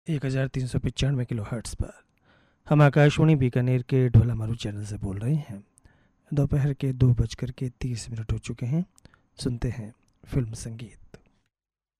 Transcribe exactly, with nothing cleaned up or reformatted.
एक हज़ार तीन सौ पचानवे किलो हर्ट्स पर। हम आकाशवाणी बीकानेर के ढोलामारू चैनल से बोल रहे हैं। दोपहर के दो बजकर के तीस मिनट हो चुके हैं। सुनते हैं फिल्म संगीत।